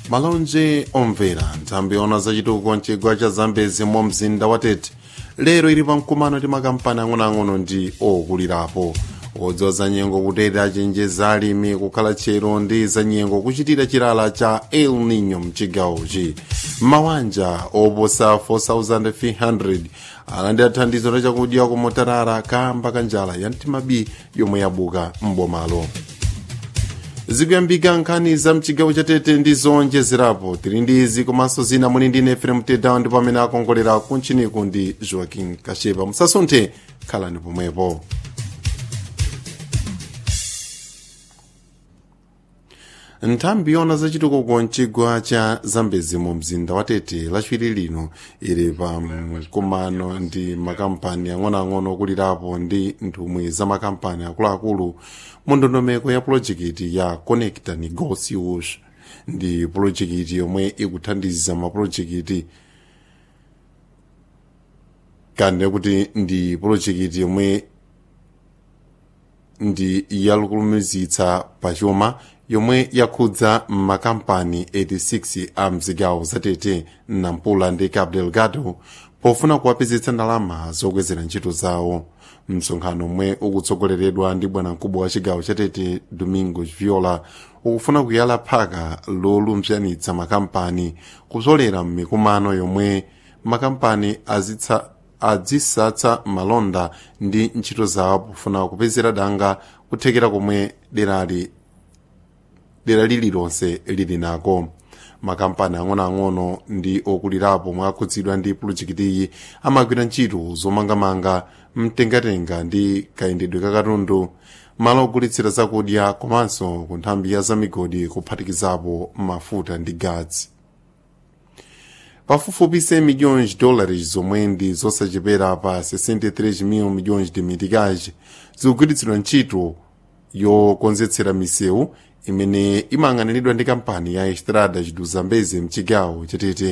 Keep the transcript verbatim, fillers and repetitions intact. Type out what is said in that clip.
malonje omvera nthambi yona zachitukuko mchigwa cha zambezi mu mzinda wa Tete lero ili pamkumano ndi makampani ang'onoang'ono ndi okulirapo odzoza nyengo kutete achenjeza alimi kukhala tchero ndi za nyengo kuchitira chilala cha El Nino mchigawochi. Mawanja oposa four thousand three hundred alandira thandizo la chakudya kumotarara kamba kanjala ya mtimabi yomwe yabuka mbomalo. Zikuyambika nkhani za mchigawo cha Tete ndi zonjezerapo tili ndi izi komanso zina muli ndi Efrem Tedown ndipo pamene akongolera kunchiniku ndi Joaquin Kashepa. Musasunthe, khalani pomwepo. Nthambi yona zachitukuko mchigwa cha zambezi mu mzinda wa Tete lachiwiri lino ili pa mkumano ndi makampani ang'onoang'ono okulirapo ndi nthumwi za makampani akuluakulu mu ndondomeko ya pulojekiti ya Conecta Negócios. Ndi pulojekiti yomwe ikuthandiza mapulojekiti kande kuti ndi pulojekiti yomwe ndi yalukulumizitsa pachuma yomwe yakhudza makampani eighty-six a mzigawo za Tete, Nampula ndi Cabo Delgado pofuna kuwapezitsa ndalama zokwezera ntchito zawo. Msonkhano omwe ukutsogoleredwa ndi bwanamkubwa wa chigawo cha Tete Domingos Viola ukufuna kuyala phaka lolumpsanitsa makampani kuzolera m'mikumano yomwe makampani azitsa adzisatsa malonda ndi ntchito zawo pofuna kupezera danga kuthekera komwe derali dera lililonse lili nako. Makampani ang'onoang'ono ndi okulirapo mwakhudzidwa ndi pulojekitiyi amagwira ntchito zomangamanga, mtengatenga ndi kayendedwe kakatundu, malo ogulitsira zakudya komanso ku nthambi ya zamigodi kuphatikizapo mafuta ndi gatsi. Pafupifupi milhões de dólares zomwe ndi zosachepera pa sessenta e três mil milhões de meticais zikugwiritsidwa ntchito yokonzetsera misewu imene imang'aniridwa ndi kampani ya Estradas do Zambezi mchigawo cha Tete.